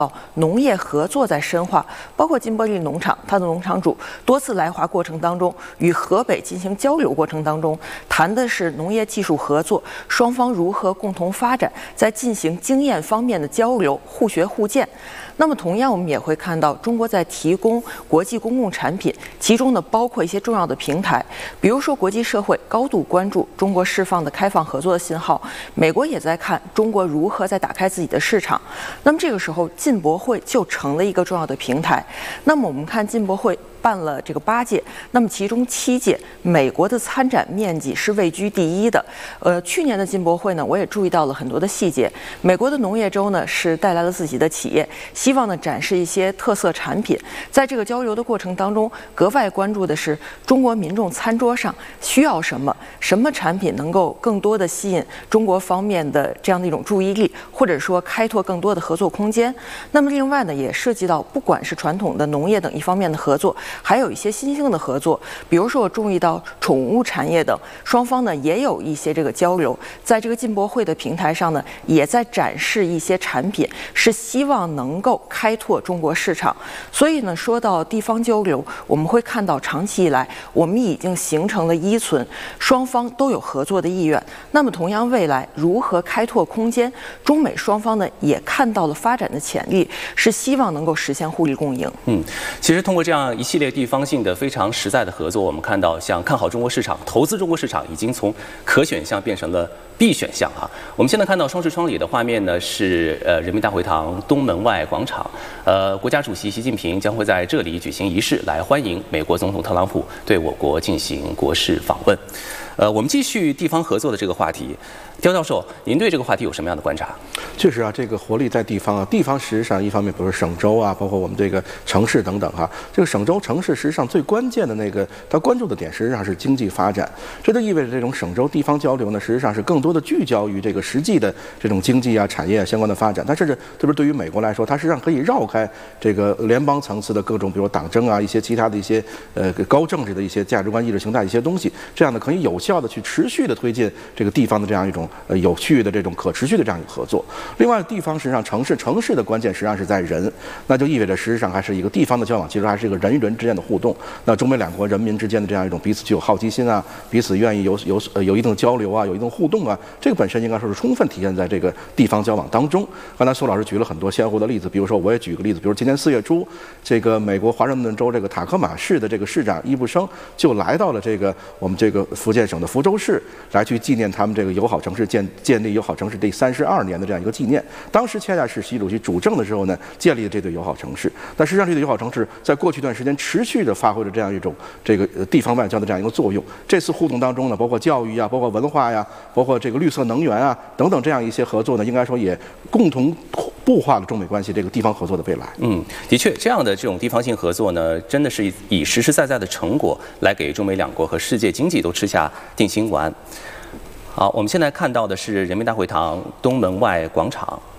农业合作在深化，包括金伯利农场，它的农场主多次来华过程当中，与河北进行交流过程当中，谈的是农业技术合作，双方如何共同发展，在进行经验方面的交流，互学互鉴。那么同样，我们也会看到中国在提供国际公共产品，其中呢包括一些重要的平台，比如说国际社会高度关注中国释放的开放合作的信号，美国也在看中国如何在打开自己的市场。那么这个时候，进博会就成了一个重要的平台。那么我们看进博会办了这个8届，那么其中7届，美国的参展面积是位居第1的。去年的进博会呢，我也注意到了很多的细节。美国的农业州呢是带来了自己的企业，希望呢展示一些特色产品。在这个交流的过程当中，格外关注的是中国民众餐桌上需要什么，什么产品能够更多的吸引中国方面的这样的一种注意力，或者说开拓更多的合作空间。那么另外呢，也涉及到不管是传统的农业等一方面的合作，还有一些新兴的合作，比如说我注意到宠物产业等，双方呢也有一些这个交流。在这个进博会的平台上呢，也在展示一些产品，是希望能够开拓中国市场。所以呢，说到地方交流，我们会看到长期以来，我们已经形成了依存，双方都有合作的意愿。那么同样，未来如何开拓空间，中美双方呢也看到了发展的潜力，是希望能够实现互利共赢。 其实通过这样一系列地方性的非常实在的合作，我们看到像看好中国市场、投资中国市场已经从可选项变成了必选项啊。我们现在看到双视窗里的画面呢，是人民大会堂东门外广场，国家主席习近平将会在这里举行仪式来欢迎美国总统特朗普对我国进行国事访问。我们继续地方合作的这个话题，刁教授，您对这个话题有什么样的观察？ 确实啊，这个活力在地方啊，地方实际上一方面，比如说省州啊，包括我们这个城市等等哈，这个省州城市实际上最关键的那个他关注的点，实际上是经济发展。这就意味着这种省州地方交流呢，实际上是更多的聚焦于这个实际的这种经济啊、产业啊相关的发展。但是特别对于美国来说，它实际上可以绕开这个联邦层次的各种，比如党争啊、一些其他的一些高政治的一些价值观、意识形态一些东西，这样呢可以有效的去持续的推进这个地方的这样一种有序的这种可持续的这样一个合作。另外，地方实际上城市的关键实际上是在人，那就意味着实际上还是一个地方的交往，其实还是一个人与人之间的互动。那中美两国人民之间的这样一种彼此具有好奇心啊，彼此愿意有一定的交流啊，有一定互动啊，这个本身应该说是充分体现在这个地方交往当中。刚才苏老师举了很多鲜活的例子，比如说我也举个例子，比如今年4月初，这个美国华盛顿州这个塔科马市的这个市长易卜生就来到了这个我们这个福建省的福州市，来去纪念他们这个友好城市建立友好城市第32年的这样一个纪念。当时恰恰是习主席主政的时候呢，建立了这对友好城市。但实际上，这对友好城市在过去一段时间持续的发挥着这样一种这个地方外交的这样一个作用。这次互动当中呢，包括教育啊，包括文化呀，包括这个绿色能源啊等等这样一些合作呢，应该说也共同固化了中美关系这个地方合作的未来。 的确，这样的这种地方性合作呢，真的是以实实在在的成果来给中美两国和世界经济都吃下定心丸。好，我们现在看到的是人民大会堂东门外广场。